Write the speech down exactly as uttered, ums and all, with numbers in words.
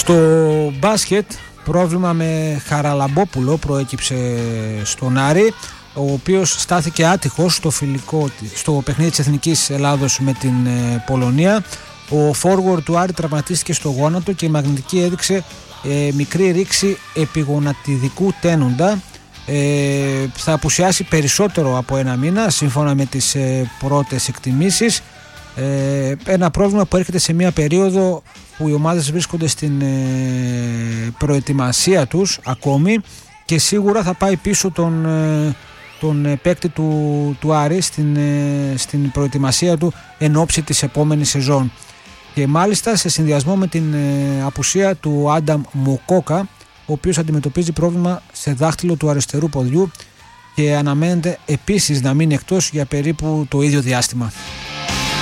Στο μπάσκετ πρόβλημα με Χαραλαμπόπουλο προέκυψε στον Άρη, ο οποίος στάθηκε άτυχος στο, φιλικό, στο παιχνίδι της Εθνικής Ελλάδος με την ε, Πολωνία. Ο forward του Άρη τραυματίστηκε στο γόνατο και η μαγνητική έδειξε ε, μικρή ρήξη επιγονατιδικού τένοντα. Ε, θα απουσιάσει περισσότερο από ένα μήνα σύμφωνα με τις ε, πρώτες εκτιμήσεις. Ε, ένα πρόβλημα που έρχεται σε μια περίοδο που οι ομάδες βρίσκονται στην ε, προετοιμασία τους ακόμη και σίγουρα θα πάει πίσω τον, ε, τον παίκτη του, του Άρη στην, ε, στην προετοιμασία του εν ώψη της επόμενης σεζόν. Και μάλιστα σε συνδυασμό με την ε, απουσία του Άνταμ Μοκόκα, ο οποίος αντιμετωπίζει πρόβλημα σε δάχτυλο του αριστερού ποδιού και αναμένεται επίσης να μείνει εκτός για περίπου το ίδιο διάστημα.